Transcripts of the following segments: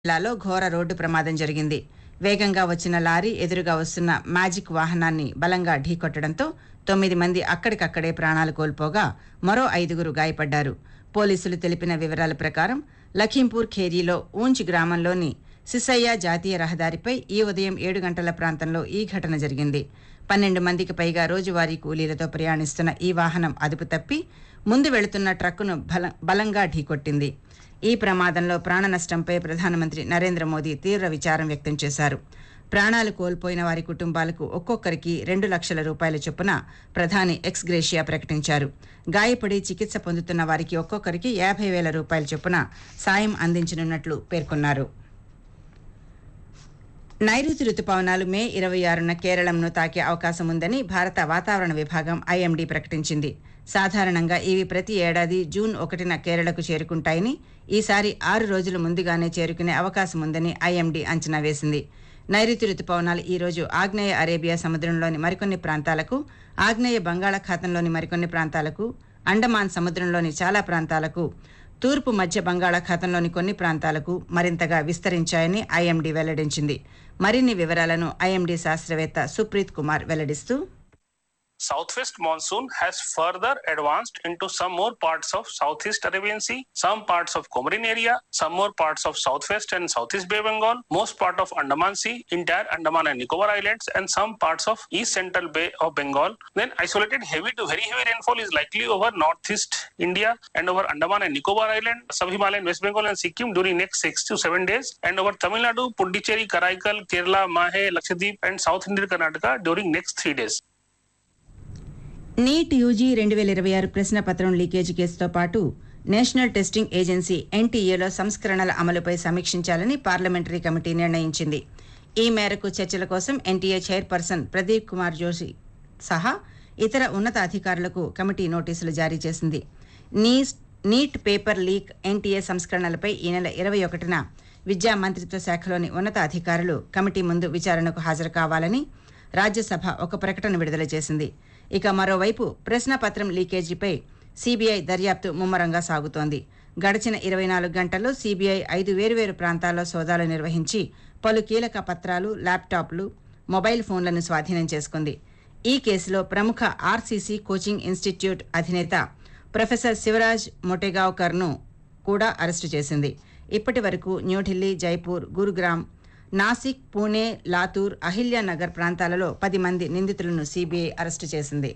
జిల్లాలో ఘోర రోడ్డు ప్రమాదం జరిగింది. వేగంగా వచ్చిన లారీ ఎదురుగా వస్తున్న మ్యాజిక్ వాహనాన్ని బలంగా ఢీకొట్టడంతో 9 మంది అక్కడికక్కడే ప్రాణాలు కోల్పోగా మరో 5 గాయపడ్డారు. పోలీసులు తెలిపిన వివరాల ప్రకారం లఖీంపూర్ ఖేరీలో ఊంచ్ గ్రామంలోని సిసయ్య జాతీయ రహదారిపై ఈ ఉదయం 7 గంటల ప్రాంతంలో ఈ ఘటన జరిగింది. 12 మందికి పైగా రోజువారీ కూలీలతో ప్రయాణిస్తున్న ఈ వాహనం అదుపు తప్పి ముందు వెళుతున్న ట్రక్కును బలంగా ఢీకొట్టింది. ఈ ప్రమాదంలో ప్రాణ నష్టంపై ప్రధానమంత్రి నరేంద్ర మోదీ తీవ్ర విచారం వ్యక్తం చేశారు. ప్రాణాలు కోల్పోయిన వారి కుటుంబాలకు ఒక్కొక్కరికి 2 లక్షల రూపాయల చొప్పున ప్రధాని ఎక్స్ గ్రేషియా ప్రకటించారు. గాయపడి చికిత్స పొందుతున్న వారికి ఒక్కొక్కరికి 50,000 రూపాయల చొప్పున సాయం అందించనున్నట్లు పేర్కొన్నారు. నైరుతి రుతుపవనాలు మే 26న కేరళంను తాకే అవకాశం ఉందని భారత వాతావరణ విభాగం ఐఎండీ ప్రకటించింది. సాధారణంగా ఇవి ప్రతి ఏడాది జూన్ 1న కేరళకు చేరుకుంటాయని, ఈసారి 6 రోజులు ముందుగానే చేరుకునే అవకాశం ఉందని ఐఎండీ అంచనా వేసింది. నైరుతి రుతుపవనాలు ఈ రోజు ఆగ్నేయ అరేబియా సముద్రంలోని మరికొన్ని ప్రాంతాలకు, ఆగ్నేయ బంగాళాఖాతంలోని మరికొన్ని ప్రాంతాలకు, అండమాన్ సముద్రంలోని చాలా ప్రాంతాలకు, తూర్పు మధ్య బంగాళాఖాతంలోని కొన్ని ప్రాంతాలకు మరింతగా విస్తరించాయని ఐఎండీ వెల్లడించింది. మరిన్ని వివరాలను ఐఎండీ శాస్త్రవేత్త Supreet Kumar వెల్లడిస్తూ, Southwest monsoon has further advanced into some more parts of Southeast Arabian Sea, some parts of Comorin area, some more parts of Southwest and Southeast Bay Bengal, most part of Andaman Sea, entire Andaman and Nicobar Islands, and some parts of East Central Bay of Bengal. Then isolated heavy to very heavy rainfall is likely over Northeast India and over Andaman and Nicobar Island, Sub-Himalayan West Bengal and Sikkim during next 6 to 7 days, and over Tamil Nadu, Puducherry, Karaikal, Kerala, Mahe, Lakshadweep, and South Indian Karnataka during next 3 days. NEET UG 2026 ప్రశ్నపత్రం leakage కేసుతో పాటు national testing agency ఎన్టీఏలో సంస్కరణల అమలుపై సమీక్షించాలని parliamentary committee నిర్ణయించింది. ఈ మేరకు చర్చల కోసం NTA chairperson Pradeep Kumar Joshi సహా ఇతర ఉన్నత అధికారులకు కమిటీ నోటీసులు జారీ చేసింది. నీట్ పేపర్ లీక్, ఎన్టీఏ సంస్కరణలపై ఈ నెల 21న విద్యా మంత్రిత్వ శాఖలోని ఉన్నత అధికారులు కమిటీ ముందు విచారణకు హాజరు కావాలని రాజ్యసభ ఒక ప్రకటన విడుదల చేసింది. ఇక మరోవైపు ప్రశ్నపత్రం లీకేజీపై సీబీఐ దర్యాప్తు ముమ్మరంగా సాగుతోంది. గడిచిన 24 గంటల్లో సీబీఐ 5 వేర్వేరు ప్రాంతాల్లో సోదాలు నిర్వహించి పలు కీలక పత్రాలు, ల్యాప్టాప్లు, మొబైల్ ఫోన్లను స్వాధీనం చేసుకుంది. ఈ కేసులో ప్రముఖ ఆర్సీసీ కోచింగ్ ఇన్స్టిట్యూట్ అధినేత ప్రొఫెసర్ శివరాజ్ మొటెగావ్కర్ను కూడా అరెస్టు చేసింది. ఇప్పటి వరకు న్యూఢిల్లీ, జైపూర్, గురుగ్రామ్, నాసిక్, పూణే, లాతూర్, అహిల్యానగర్ ప్రాంతాలలో 10 మంది నిందితులను సీబీఐ అరెస్టు చేసింది.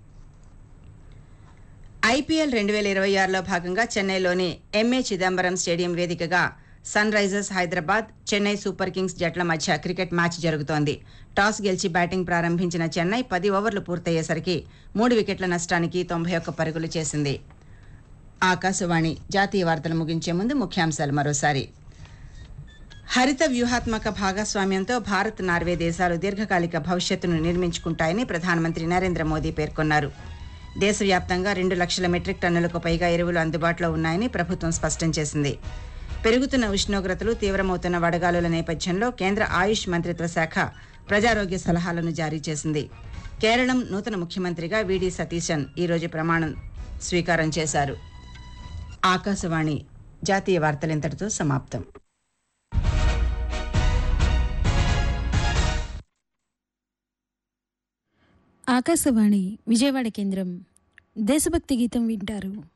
ఐపీఎల్ 2026లో భాగంగా చెన్నైలోని ఎంఏ చిదంబరం స్టేడియం వేదికగా sun Risers Hyderabad, Chennai super Kings జట్ల మధ్య క్రికెట్ మ్యాచ్ జరుగుతోంది. టాస్ గెలిచి బ్యాటింగ్ ప్రారంభించిన చెన్నై 10 ఓవర్లు పూర్తయ్యేసరికి 3 వికెట్ల నష్టానికి 91 పరుగులు చేసింది. ఆకాశవాణి జాతీయ వార్తలు ముగించే ముందు ముఖ్యాంశాలు మరోసారి. హరిత వ్యూహాత్మక భాగస్వామ్యంతో భారత్, నార్వే దేశాలు దీర్ఘకాలిక భవిష్యత్తును నిర్మించుకుంటాయని ప్రధానమంత్రి నరేంద్ర మోదీ పేర్కొన్నారు. దేశవ్యాప్తంగా 2 లక్షల మెట్రిక్ టన్నులకు పైగా ఎరువులు అందుబాటులో ఉన్నాయని ప్రభుత్వం స్పష్టం చేసింది. పెరుగుతున్న ఉష్ణోగ్రతలు, తీవ్రమవుతున్న వడగాలుల నేపథ్యంలో కేంద్ర ఆయుష్ మంత్రిత్వ శాఖ ప్రజారోగ్య సలహాలను జారీ చేసింది. కేరళం నూతన ముఖ్యమంత్రిగా వీడి సతీశన్ ఈరోజు ప్రమాణం స్వీకారం చేశారు. ఆకాశవాణి జాతీయ వార్తలు ఇంతటితో సమాప్తం. ఆకాశవాణి విజయవాడ కేంద్రం. దేశభక్తి గీతం వింటారు.